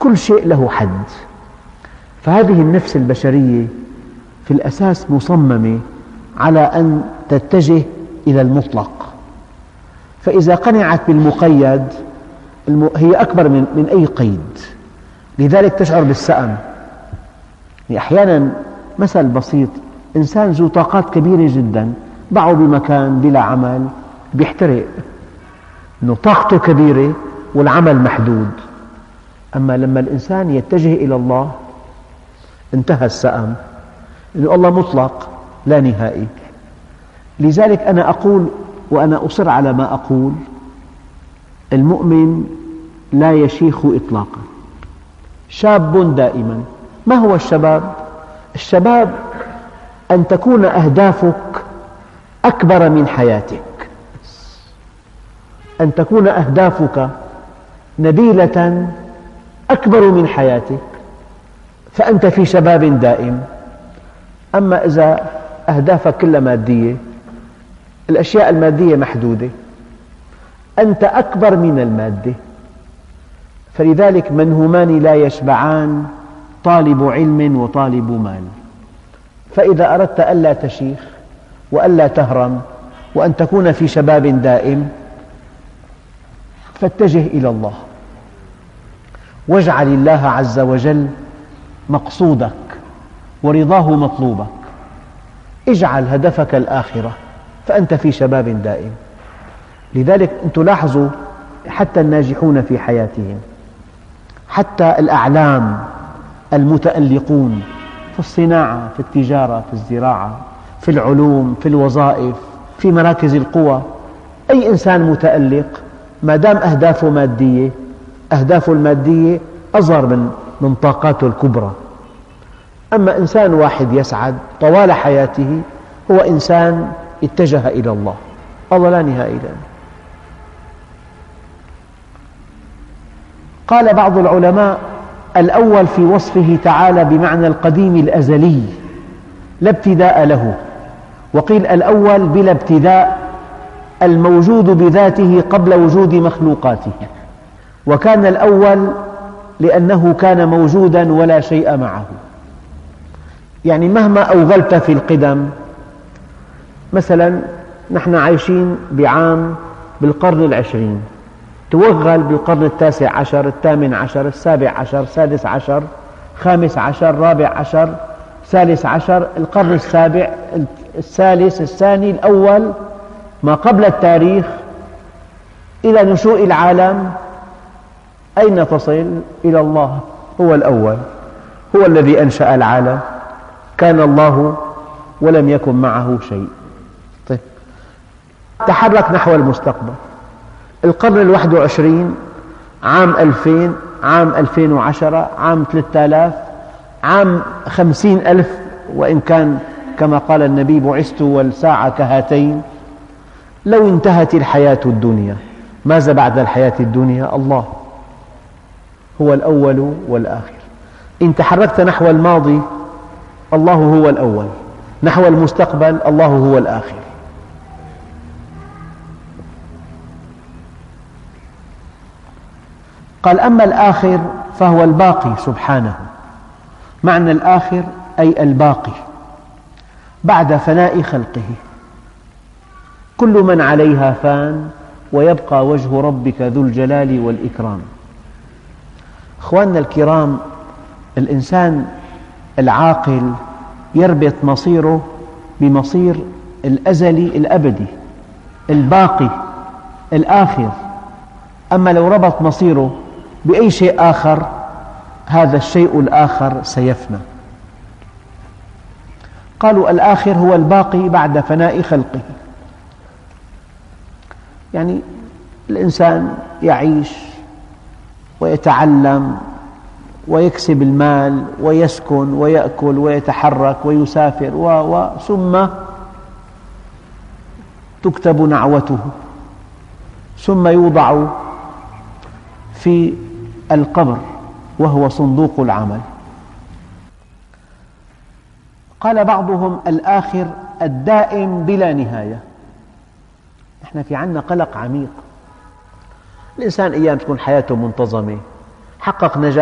كل شيء له حد. فهذه النفس البشرية في الأساس مصممة على أن تتجه إلى المطلق، فإذا قنعت بالمقيد هي أكبر من أي قيد، لذلك تشعر بالسأم. يعني أحيانا مثل بسيط، إنسان ذو طاقات كبيرة جدا ضعه بمكان بلا عمل بيحترق، إنه طاقته كبيرة والعمل محدود. أما لما الإنسان يتجه إلى الله انتهى السأم، إنه الله مطلق لا نهائي. لذلك أنا أقول وأنا أصر على ما أقول: المؤمن لا يشيخ إطلاقا، شاب دائما. ما هو الشباب؟ الشباب أن تكون أهدافك أكبر من حياتك، أن تكون أهدافك نبيلة أكبر من حياتك، فأنت في شباب دائم. أما إذا أهدافك كلها مادية، الأشياء المادية محدودة، أنت أكبر من المادة. فلذلك منهومان لا يشبعان، طالب علم وطالب مال. فإذا أردت ألا تشيخ وألا تهرم وأن تكون في شباب دائم، فاتجه إلى الله، واجعل الله عز وجل مقصودك ورضاه مطلوبك. اجعل هدفك الآخرة فأنت في شباب دائم. لذلك أنتم لاحظوا حتى الناجحون في حياتهم، حتى الأعلام المتألقون في الصناعة، في التجارة، في الزراعة، في العلوم، في الوظائف، في مراكز القوى، أي إنسان متألق ما دام أهدافه مادية، أهدافه المادية أصغر من طاقاته الكبرى. أما إنسان واحد يسعد طوال حياته هو إنسان اتجه إلى الله، الله لا نهائي له. قال بعض العلماء: الأول في وصفه تعالى بمعنى القديم الأزلي لا ابتداء له، وقيل الأول بلا ابتداء، الموجود بذاته قبل وجود مخلوقاته. وكان الأول لأنه كان موجودا ولا شيء معه. يعني مهما أوغلت في القدم، مثلا نحن عايشين بالقرن العشرين، توغل بالقرن التاسع عشر، الثامن عشر، السابع عشر، السادس عشر، خامس عشر، رابع عشر، ثالث عشر، القرن السابع، الثالث، الثاني، الأول، ما قبل التاريخ إلى نشوء العالم. أين تصل؟ إلى الله، هو الأول، هو الذي أنشأ العالم، كان الله ولم يكن معه شيء. طيب، تحرك نحو المستقبل. القرن ال21، عام 2000، عام 2010، عام 3000، عام 50,000، وإن كان كما قال النبي: بعثت والساعة كهاتين. لو انتهت الحياة الدنيا، ماذا بعد الحياة الدنيا؟ الله هو الأول والآخر. إن تحركت نحو الماضي، الله هو الأول، نحو المستقبل، الله هو الآخر. قال: أما الآخر فهو الباقي سبحانه. معنى الآخر أي الباقي بعد فناء خلقه. كل من عليها فان ويبقى وجه ربك ذو الجلال والإكرام. أخواننا الكرام، الإنسان العاقل يربط مصيره بمصير الأزلي الأبدي الباقي الآخر. أما لو ربط مصيره بأي شيء آخر، هذا الشيء الآخر سيفنى. قالوا: الآخر هو الباقي بعد فناء خلقه. يعني الإنسان يعيش ويتعلم ويكسب المال ويسكن ويأكل ويتحرك ويسافر ثم تكتب نعوته، ثم يوضع في القبر وهو صندوق العمل. قال بعضهم: الآخر الدائم بلا نهاية. نحن في عنا قلق عميق. الإنسان أيام تكون حياته منتظمة، حقق نجاح